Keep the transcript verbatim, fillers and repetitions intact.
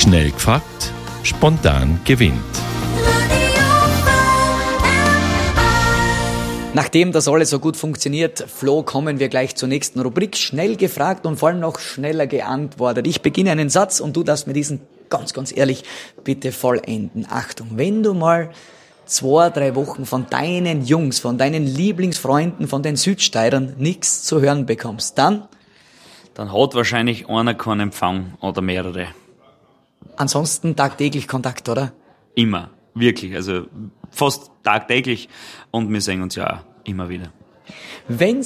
Schnell gefragt, spontan gewinnt. Nachdem das alles so gut funktioniert, Flo, kommen wir gleich zur nächsten Rubrik. Schnell gefragt und vor allem noch schneller geantwortet. Ich beginne einen Satz und du darfst mir diesen ganz, ganz ehrlich bitte vollenden. Achtung, wenn du mal zwei, drei Wochen von deinen Jungs, von deinen Lieblingsfreunden, von den Südsteirern nichts zu hören bekommst, dann? Dann hat wahrscheinlich einer keinen Empfang oder mehrere. Ansonsten tagtäglich Kontakt, oder? Immer, wirklich, also fast tagtäglich und wir sehen uns ja auch immer wieder. Wenn